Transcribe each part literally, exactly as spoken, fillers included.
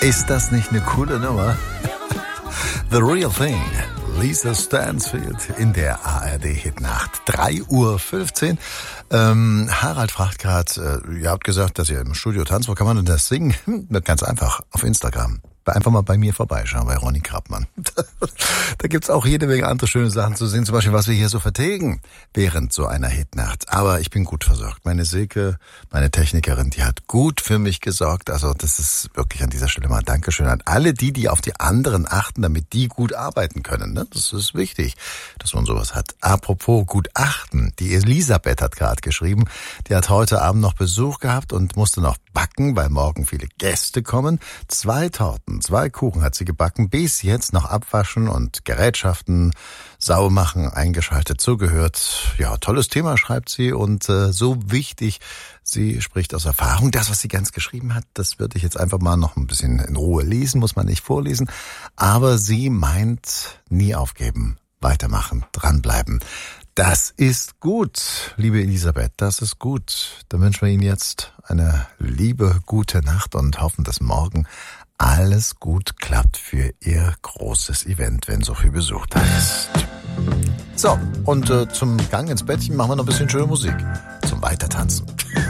Ist das nicht eine coole Nummer? The Real Thing. Lisa Stansfield in der A R D-Hitnacht. drei Uhr fünfzehn. Ähm, Harald fragt gerade, äh, ihr habt gesagt, dass ihr im Studio tanzt. Wo kann man denn das singen? Hm, ganz einfach, auf Instagram. Einfach mal bei mir vorbeischauen, bei Ronny Krappmann. Da gibt's auch jede Menge andere schöne Sachen zu sehen, zum Beispiel, was wir hier so vertilgen während so einer Hitnacht. Aber ich bin gut versorgt. Meine Silke, meine Technikerin, die hat gut für mich gesorgt. Also das ist wirklich an dieser Stelle mal ein Dankeschön an alle die, die auf die anderen achten, damit die gut arbeiten können. Ne? Das ist wichtig, dass man sowas hat. Apropos gut achten, die Elisabeth hat gerade geschrieben, die hat heute Abend noch Besuch gehabt und musste noch backen, weil morgen viele Gäste kommen. Zwei Torten, zwei Kuchen hat sie gebacken, bis jetzt noch abwaschen und Gerätschaften sauber machen, eingeschaltet, zugehört. Ja, tolles Thema, schreibt sie, und äh, so wichtig. Sie spricht aus Erfahrung. Das, was sie ganz geschrieben hat, das würde ich jetzt einfach mal noch ein bisschen in Ruhe lesen, muss man nicht vorlesen. Aber sie meint, nie aufgeben, weitermachen, dranbleiben. Das ist gut, liebe Elisabeth, das ist gut. Dann wünschen wir Ihnen jetzt eine liebe, gute Nacht und hoffen, dass morgen alles gut klappt für Ihr großes Event, wenn so viel Besuch da ist. So, und äh, zum Gang ins Bettchen machen wir noch ein bisschen schöne Musik. Zum Weitertanzen.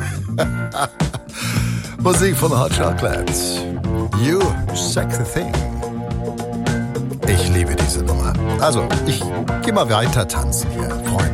Musik von Hot Chocolate. You Sexy Thing. Ich liebe diese Nummer. Also, ich geh mal weiter tanzen hier, Freunde.